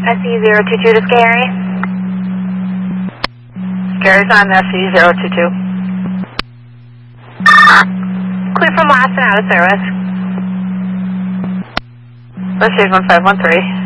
SE022 to Scary. Scary's on SE022. Clear from last and out of service. Receive 1513.